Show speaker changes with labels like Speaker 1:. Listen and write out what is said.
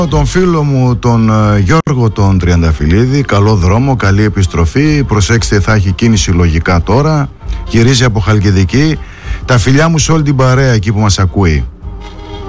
Speaker 1: Τον φίλο μου τον Γιώργο τον Τριανταφυλλίδη, καλό δρόμο, καλή επιστροφή. Προσέξτε, θα έχει κίνηση λογικά τώρα. Γυρίζει από Χαλκιδική. Τα φιλιά μου σε όλη την παρέα εκεί που μας ακούει.